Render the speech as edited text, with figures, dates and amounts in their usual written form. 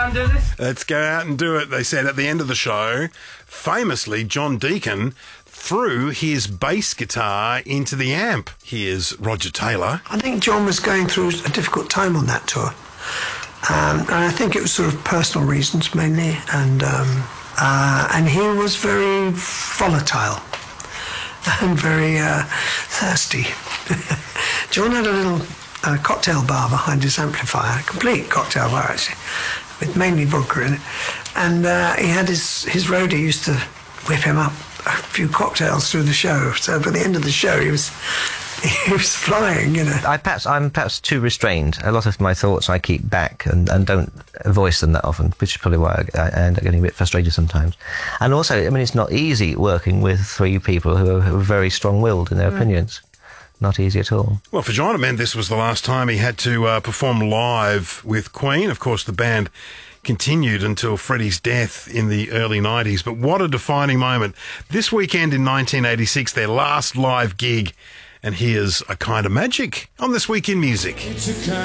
out and do this? Let's go out and do it, they said at the end of the show. Famously, John Deacon threw his bass guitar into the amp. Here's Roger Taylor. I think John was going through a difficult time on that tour. And I think it was sort of personal reasons mainly. And he was very volatile and very thirsty. John had a little cocktail bar behind his amplifier, a complete cocktail bar actually, with mainly vodka in it. And he had his roadie used to whip him up a few cocktails through the show. So by the end of the show, he was flying, you know. I'm perhaps too restrained. A lot of my thoughts I keep back and don't voice them that often, which is probably why I end up getting a bit frustrated sometimes. And also, I mean, it's not easy working with three people who are very strong-willed in their opinions. Not easy at all. Well, for John, it meant this was the last time he had to perform live with Queen. Of course, the band continued until Freddie's death in the early 90s. But what a defining moment. This weekend in 1986, their last live gig. And here's A Kind of Magic on This Week in Music.